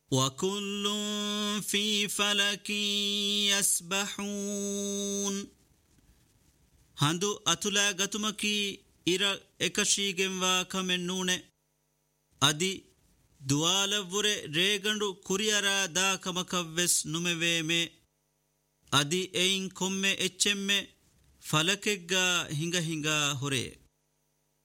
وكل في فلك يسبحون ಹಂದು ಅತುಲ ಗತುಮಕಿ ಇರ ಎಕಶೀಗೆಂವಾ ಕಮೆನ್ನೂನೆ ಅದಿ ದುವಾಲವ್ವುರೆ ರೇಗಂಡು ಕುರಿಯರ ದಾ ಕಮಕವ್ವೆಸ್ ನುಮೆವೇಮೆ ಅದಿ ಎಯಿನ್ ಕೊಮ್ಮೆ ಎಚ್ಚೆಮ್ಮೆ ಫಲಕೆಗ್ಗ ಹಿಂಗ ಹಿಂಗ ಹೊರೆ